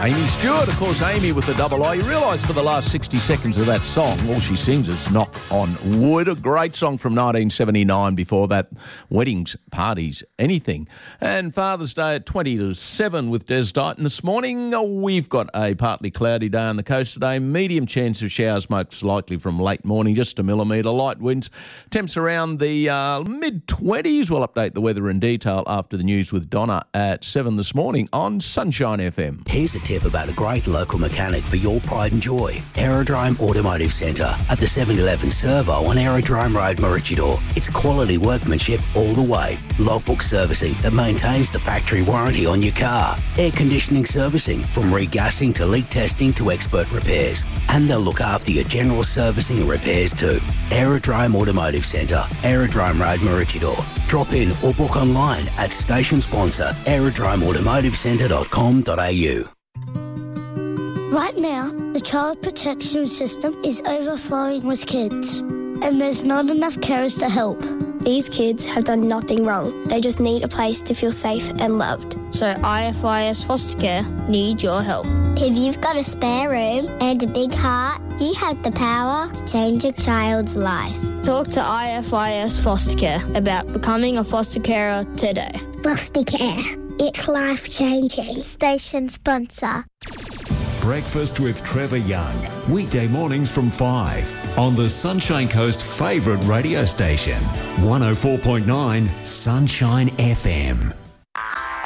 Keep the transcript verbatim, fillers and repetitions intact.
Amy Stewart, of course, Amy with the double I. You realise for the last sixty seconds of that song, all she sings is Knock on Wood. A great song from nineteen seventy-nine. Before that, weddings, parties, anything. And Father's Day at twenty to seven with Des Dighton. This morning, uh, we've got a partly cloudy day on the coast today. Medium chance of showers, most likely from late morning, just a millimetre. Light winds. Temps around the uh, mid-twenties. We'll update the weather in detail after the news with Donna at seven this morning on Sunshine F M. Here's a tip about a great local mechanic for your pride and joy. Aerodrome Automotive Centre at the seven eleven Servo on Aerodrome Road, Maroochydore. It's quality workmanship all the way. Logbook servicing that maintains the factory warranty on your car. Air conditioning servicing from regassing to leak testing to expert repairs. And they'll look after your general servicing and repairs too. Aerodrome Automotive Centre, Aerodrome Road, Maroochydore. Drop in or book online at station sponsor aerodrome automotive centre dot com dot a u. Right now, the child protection system is overflowing with kids, and there's not enough carers to help. These kids have done nothing wrong. They just need a place to feel safe and loved. So I F I S Foster Care need your help. If you've got a spare room and a big heart, you have the power to change a child's life. Talk to I F I S Foster Care about becoming a foster carer today. Foster Care. It's life-changing. Station sponsor. Breakfast with Trevor Young. Weekday mornings from five on the Sunshine Coast favourite radio station. one oh four point nine Sunshine F M.